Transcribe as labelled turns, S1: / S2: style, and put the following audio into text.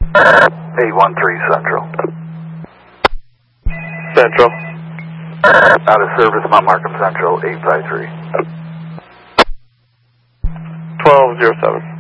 S1: 813 Central.
S2: Central.
S1: Out of service, Mount Markham Central, 853.
S2: 1207.